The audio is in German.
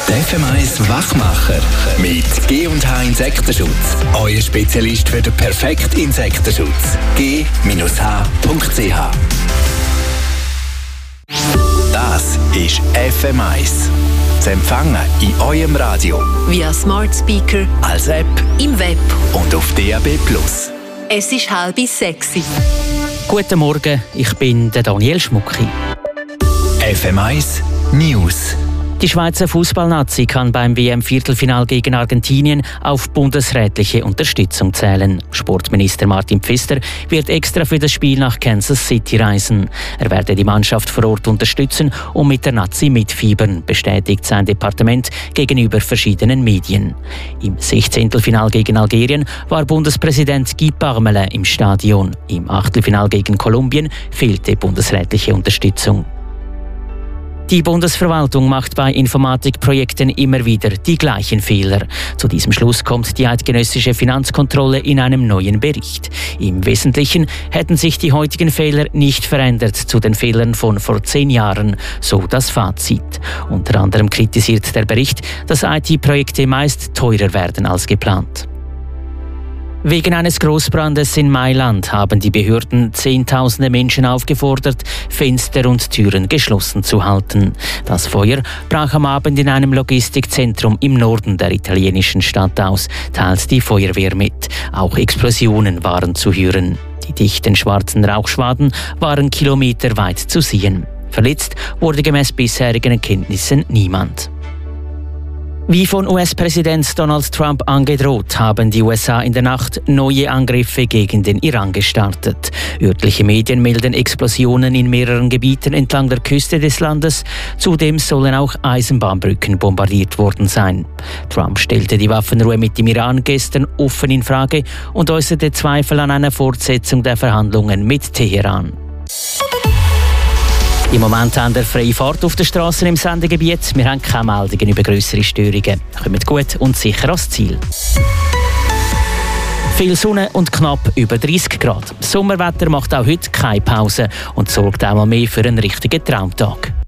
Der FM1 Wachmacher mit G&H Insektenschutz. Euer Spezialist für den perfekten Insektenschutz. G-H.ch. Das ist FM1. Zu empfangen in eurem Radio. Via Smart Speaker. Als App. Im Web. Und auf DAB+. Es ist 5:30. Guten Morgen, ich bin der Daniel Schmucki. FM1 News. Die Schweizer Fußballnazi kann beim WM-Viertelfinal gegen Argentinien auf bundesrätliche Unterstützung zählen. Sportminister Martin Pfister wird extra für das Spiel nach Kansas City reisen. Er werde die Mannschaft vor Ort unterstützen und mit der Nazi mitfiebern, bestätigt sein Departement gegenüber verschiedenen Medien. Im 16. Final gegen Algerien war Bundespräsident Guy Parmelin im Stadion. Im Achtelfinal gegen Kolumbien fehlte bundesrätliche Unterstützung. Die Bundesverwaltung macht bei Informatikprojekten immer wieder die gleichen Fehler. Zu diesem Schluss kommt die eidgenössische Finanzkontrolle in einem neuen Bericht. Im Wesentlichen hätten sich die heutigen Fehler nicht verändert zu den Fehlern von vor 10 Jahren, so das Fazit. Unter anderem kritisiert der Bericht, dass IT-Projekte meist teurer werden als geplant. Wegen eines Großbrandes in Mailand haben die Behörden Zehntausende Menschen aufgefordert, Fenster und Türen geschlossen zu halten. Das Feuer brach am Abend in einem Logistikzentrum im Norden der italienischen Stadt aus, teilt die Feuerwehr mit. Auch Explosionen waren zu hören. Die dichten schwarzen Rauchschwaden waren kilometerweit zu sehen. Verletzt wurde gemäß bisherigen Erkenntnissen niemand. Wie von US-Präsident Donald Trump angedroht, haben die USA in der Nacht neue Angriffe gegen den Iran gestartet. Örtliche Medien melden Explosionen in mehreren Gebieten entlang der Küste des Landes. Zudem sollen auch Eisenbahnbrücken bombardiert worden sein. Trump stellte die Waffenruhe mit dem Iran gestern offen in Frage und äußerte Zweifel an einer Fortsetzung der Verhandlungen mit Teheran. Im Moment haben wir freie Fahrt auf den Strassen im Sendegebiet. Wir haben keine Meldungen über grössere Störungen. Kommt gut und sicher ans Ziel. Viel Sonne und knapp über 30 Grad. Sommerwetter macht auch heute keine Pause und sorgt auch mal mehr für einen richtigen Traumtag.